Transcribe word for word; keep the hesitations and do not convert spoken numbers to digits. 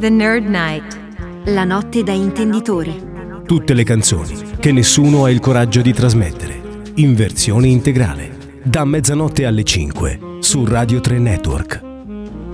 The Nerd Night. La notte da intenditori. Tutte le canzoni che nessuno ha il coraggio di trasmettere, in versione integrale, da mezzanotte alle cinque su Radio tre Network.